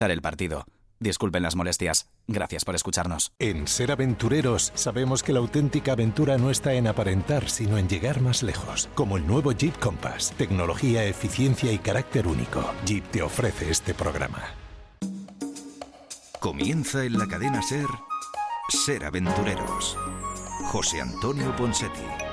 el partido. Disculpen las molestias. Gracias por escucharnos. En Ser Aventureros sabemos que la auténtica aventura no está en aparentar, sino en llegar más lejos. Como el nuevo Jeep Compass. Tecnología, eficiencia y carácter único. Jeep te ofrece este programa. Comienza en la cadena SER, Ser Aventureros. José Antonio Ponseti.